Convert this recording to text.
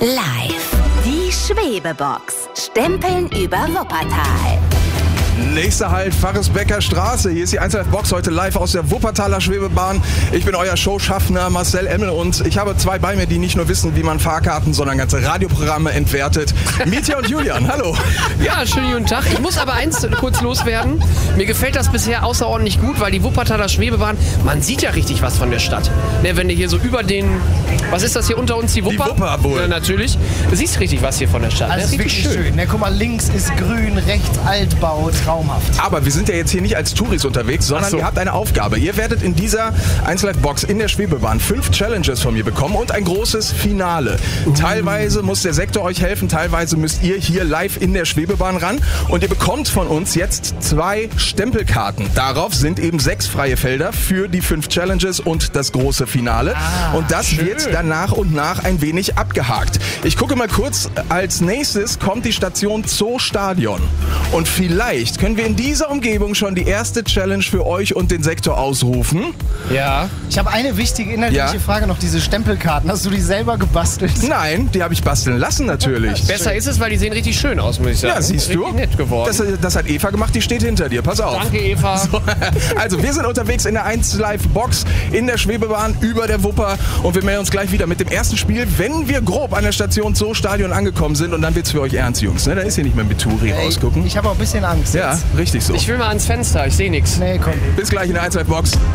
Live. Die Schwebebox. Stempeln über Wuppertal. Nächster Halt, Pfarresbecker Straße. Hier ist die 1 Live Box, heute live aus der Wuppertaler Schwebebahn. Ich bin euer Showschaffner Marcel Emmel und ich habe zwei bei mir, die nicht nur wissen, wie man Fahrkarten, sondern ganze Radioprogramme entwertet. Mietja und Julian, hallo. Ja, schönen guten Tag. Ich muss aber eins kurz loswerden. Mir gefällt das bisher außerordentlich gut, weil die Wuppertaler Schwebebahn, man sieht ja richtig was von der Stadt. Ne, wenn du hier so über den, was ist das hier unter uns, die Wupper? Die Wupper wohl. Ja, natürlich. Du siehst richtig was hier von der Stadt. Also Das ist wirklich schön. Ne, guck mal, links ist grün, rechts Altbau, traumhaft. Aber wir sind ja jetzt hier nicht als Touris unterwegs, sondern ihr habt eine Aufgabe. Ihr werdet in dieser 1 Live Box in der Schwebebahn 5 Challenges von mir bekommen und ein großes Finale. Teilweise muss der Sektor euch helfen, teilweise müsst ihr hier live in der Schwebebahn ran und ihr bekommt von uns jetzt 2 Stempelkarten. Darauf sind eben 6 freie Felder für die 5 Challenges und das große Finale. Und das wird dann nach und nach ein wenig abgehakt. Ich gucke mal kurz, als nächstes kommt die Station Zoostadion. Und vielleicht können wir in dieser Umgebung schon die erste Challenge für euch und den Sektor ausrufen. Ja. Ich habe eine wichtige inhaltliche Frage noch, diese Stempelkarten. Hast du die selber gebastelt? Nein, die habe ich basteln lassen natürlich. Besser ist es, weil die sehen richtig schön aus, muss ich sagen. Ja, siehst du? Richtig nett geworden. Das hat Eva gemacht, die steht hinter dir. Pass auf. Danke, Eva. So, also, wir sind unterwegs in der 1 Live Box in der Schwebebahn über der Wupper und wir melden uns gleich wieder mit dem ersten Spiel, wenn wir grob an der Station Zoostadion angekommen sind und dann wird's für euch ernst, Jungs. Ne? Da ist hier nicht mehr mit Touri rausgucken. Ich habe auch ein bisschen Angst Ja, jetzt. richtig so. Ich will mal ans Fenster, ich sehe nichts. Nee, komm. Bis gleich in der 1 Live Box.